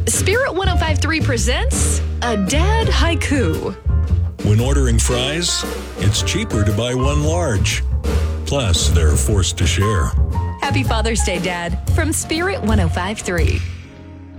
Spirit 1053 presents a Dad Haiku. When ordering fries, it's cheaper to buy one large. Plus, they're forced to share. Happy Father's Day, Dad, from Spirit 1053.